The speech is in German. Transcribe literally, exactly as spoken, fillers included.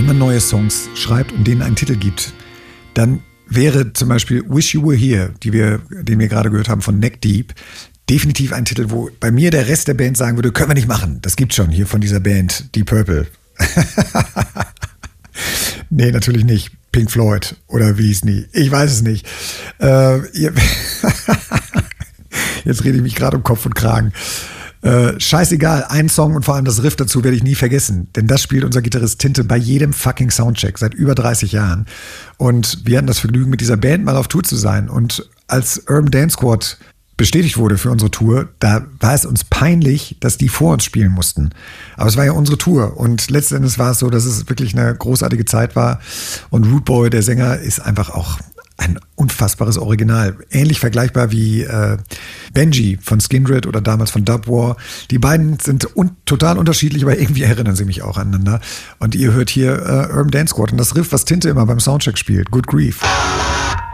wenn man neue Songs schreibt und denen einen Titel gibt, dann wäre zum Beispiel Wish You Were Here, die wir, den wir gerade gehört haben von Neck Deep, definitiv ein Titel, wo bei mir der Rest der Band sagen würde, können wir nicht machen. Das gibt's schon hier von dieser Band, Deep Purple. Nee, natürlich nicht. Pink Floyd oder wie es nie. Ich weiß es nicht. Äh, ihr Jetzt rede ich mich gerade um Kopf und Kragen. Äh, scheißegal, ein Song und vor allem das Riff dazu werde ich nie vergessen. Denn das spielt unser Gitarrist Tinte bei jedem fucking Soundcheck seit über dreißig Jahren. Und wir hatten das Vergnügen, mit dieser Band mal auf Tour zu sein. Und als Urban Dance Squad bestätigt wurde für unsere Tour, da war es uns peinlich, dass die vor uns spielen mussten. Aber es war ja unsere Tour und letztendlich war es so, dass es wirklich eine großartige Zeit war und Rude Boy, der Sänger, ist einfach auch ein unfassbares Original. Ähnlich vergleichbar wie äh, Benji von Skindred oder damals von Dub War. Die beiden sind un- total unterschiedlich, aber irgendwie erinnern sie mich auch aneinander. Und ihr hört hier äh, Urban Dance Squad und das Riff, was Tinte immer beim Soundcheck spielt. Good Grief.